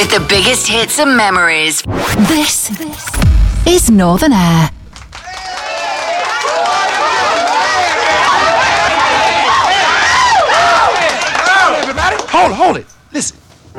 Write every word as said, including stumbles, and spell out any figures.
with the biggest hits and memories. This is Northern Air. Everybody, hold it, hold it. Listen,